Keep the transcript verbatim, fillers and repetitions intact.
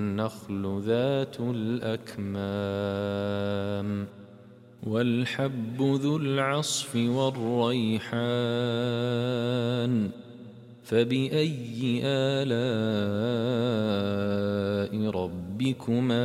والنخل ذات الأكمام والحب ذو العصف والريحان فبأي آلاء ربكما